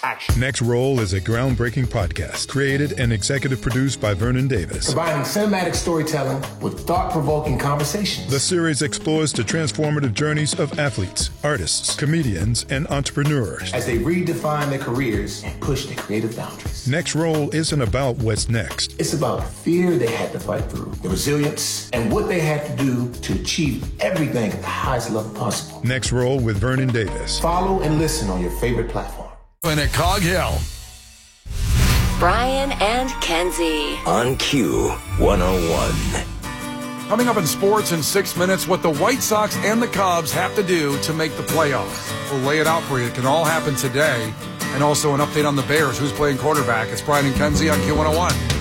action. Next Roll is a groundbreaking podcast created and executive produced by Vernon Davis. Combining cinematic storytelling with thought-provoking conversations. The series explores the transformative journeys of athletes, artists, comedians, and entrepreneurs as they redefine their careers and push their creative boundaries. Next Roll isn't about what's next. It's about the fear they had to fight through, the resilience, and what they had to do to achieve everything at the highest level possible. Next Roll with Vernon Davis. Follow and listen on your favorite platform. And at Cog Hill. Brian and Kenzie. On Q101. Coming up in sports in 6 minutes, what the White Sox and the Cubs have to do to make the playoffs. We'll lay it out for you. It can all happen today. And also an update on the Bears, who's playing quarterback. It's Brian and Kenzie on Q101.